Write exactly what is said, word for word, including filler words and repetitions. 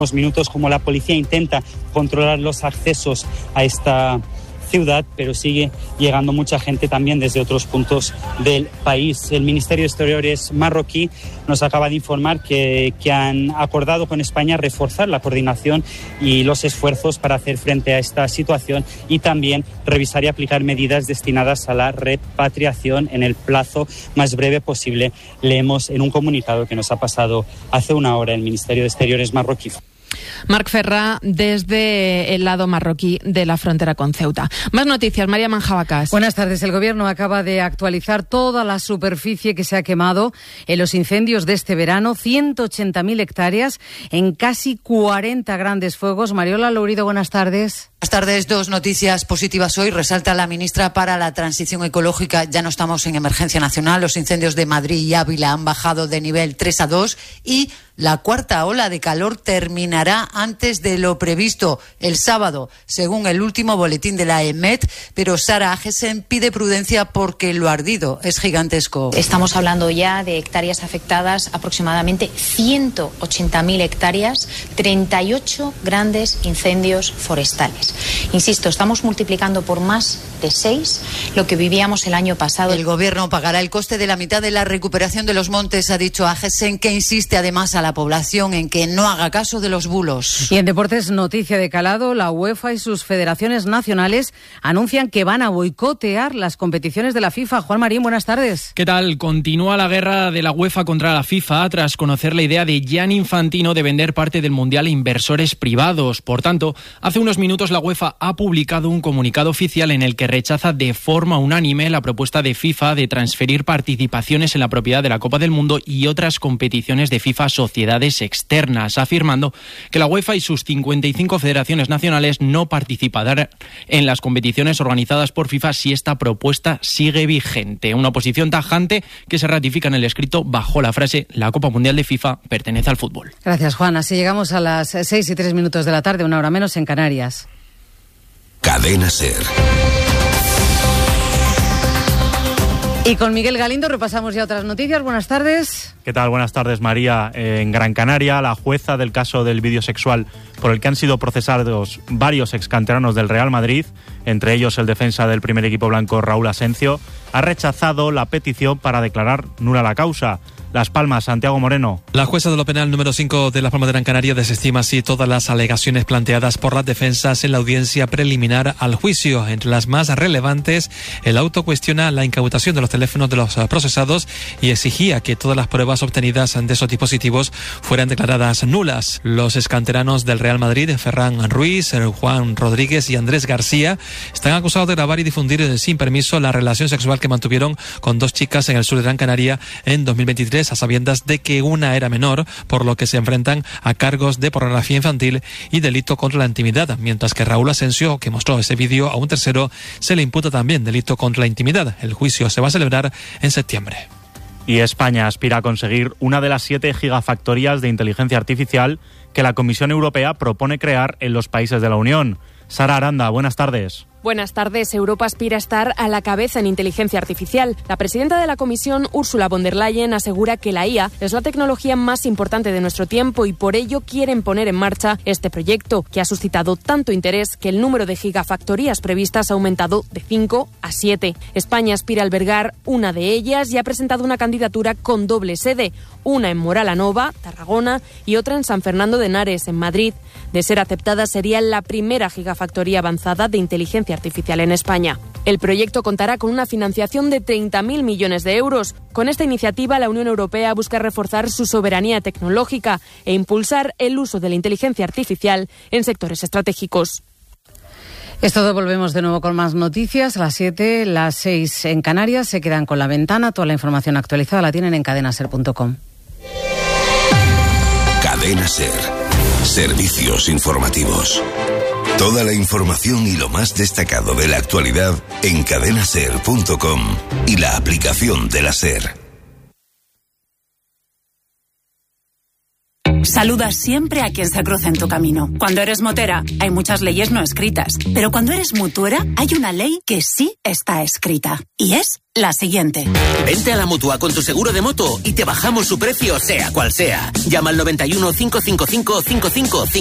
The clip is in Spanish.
minutos como la policía intenta controlar los accesos a esta ciudad, pero sigue llegando mucha gente también desde otros puntos del país. El Ministerio de Exteriores marroquí nos acaba de informar que, que han acordado con España reforzar la coordinación y los esfuerzos para hacer frente a esta situación y también revisar y aplicar medidas destinadas a la repatriación en el plazo más breve posible. Leemos en un comunicado que nos ha pasado hace una hora el Ministerio de Exteriores marroquí. Marc Ferrà, desde el lado marroquí de la frontera con Ceuta. Más noticias, María Manjabacas. Buenas tardes. El Gobierno acaba de actualizar toda la superficie que se ha quemado en los incendios de este verano, ciento ochenta mil hectáreas en casi cuarenta grandes fuegos. Mariola Lourido, buenas tardes. Buenas tardes. Dos noticias positivas hoy. Resalta la ministra para la Transición Ecológica. Ya no estamos en emergencia nacional. Los incendios de Madrid y Ávila han bajado de nivel tres a dos y la cuarta ola de calor terminará antes de lo previsto el sábado, según el último boletín de la E M E T. Pero Sara Agesen pide prudencia porque lo ardido es gigantesco. Estamos hablando ya de hectáreas afectadas, aproximadamente ciento ochenta mil hectáreas, treinta y ocho grandes incendios forestales. Insisto, estamos multiplicando por más de seis lo que vivíamos el año pasado. El Gobierno pagará el coste de la mitad de la recuperación de los montes, ha dicho Agesen, que insiste además a la población en que no haga caso de los bulos. Y en deportes, noticia de calado, la UEFA y sus federaciones nacionales anuncian que van a boicotear las competiciones de la FIFA. Juan Marín, buenas tardes. ¿Qué tal? Continúa la guerra de la UEFA contra la FIFA tras conocer la idea de Gianni Infantino de vender parte del Mundial a inversores privados. Por tanto, hace unos minutos la UEFA ha publicado un comunicado oficial en el que rechaza de forma unánime la propuesta de FIFA de transferir participaciones en la propiedad de la Copa del Mundo y otras competiciones de FIFA a sociedades externas, afirmando que la UEFA y sus cincuenta y cinco federaciones nacionales no participarán en las competiciones organizadas por FIFA si esta propuesta sigue vigente. Una posición tajante que se ratifica en el escrito bajo la frase «La Copa Mundial de FIFA pertenece al fútbol». Gracias, Juan. Así llegamos a las seis y tres minutos de la tarde, una hora menos en Canarias. Cadena SER. Y con Miguel Galindo repasamos ya otras noticias. Buenas tardes. ¿Qué tal? Buenas tardes, María. En Gran Canaria, la jueza del caso del vídeo sexual por el que han sido procesados varios excanteranos del Real Madrid, entre ellos el defensa del primer equipo blanco Raúl Asencio, ha rechazado la petición para declarar nula la causa. Las Palmas, Santiago Moreno. La jueza de lo penal número cinco de Las Palmas de Gran Canaria desestima así todas las alegaciones planteadas por las defensas en la audiencia preliminar al juicio. Entre las más relevantes, el auto cuestiona la incautación de los teléfonos de los procesados y exigía que todas las pruebas obtenidas de esos dispositivos fueran declaradas nulas. Los excanteranos del Real Madrid, Ferran Ruiz, Juan Rodríguez y Andrés García, están acusados de grabar y difundir sin permiso la relación sexual que mantuvieron con dos chicas en el sur de Gran Canaria en dos mil veintitrés, a sabiendas de que una era menor, por lo que se enfrentan a cargos de pornografía infantil y delito contra la intimidad, mientras que Raúl Asensio, que mostró ese vídeo a un tercero, se le imputa también delito contra la intimidad. El juicio se va a celebrar en septiembre. Y España aspira a conseguir una de las siete gigafactorías de inteligencia artificial que la Comisión Europea propone crear en los países de la Unión. Sara Aranda, buenas tardes. Buenas tardes. Europa aspira a estar a la cabeza en inteligencia artificial. La presidenta de la Comisión, Ursula von der Leyen, asegura que la I A es la tecnología más importante de nuestro tiempo y por ello quieren poner en marcha este proyecto, que ha suscitado tanto interés que el número de gigafactorías previstas ha aumentado de cinco a siete. España aspira a albergar una de ellas y ha presentado una candidatura con doble sede, una en Morala Nova, Tarragona, y otra en San Fernando de Henares, en Madrid. De ser aceptada, sería la primera gigafactoría avanzada de inteligencia artificial en España. El proyecto contará con una financiación de treinta mil millones de euros. Con esta iniciativa, la Unión Europea busca reforzar su soberanía tecnológica e impulsar el uso de la inteligencia artificial en sectores estratégicos. Es todo, volvemos de nuevo con más noticias. A las siete, las seis en Canarias. Se quedan con La Ventana. Toda la información actualizada la tienen en cadena ser punto com. Cadena SER. Servicios informativos. Toda la información y lo más destacado de la actualidad en cadena ser punto com y la aplicación de la SER. Saludas siempre a quien se cruza en tu camino. Cuando eres motera, hay muchas leyes no escritas. Pero cuando eres mutuera, hay una ley que sí está escrita. Y es la siguiente. Vente a la Mutua con tu seguro de moto y te bajamos su precio sea cual sea. Llama al noventa y uno, cinco cinco cinco, cinco cinco cinco.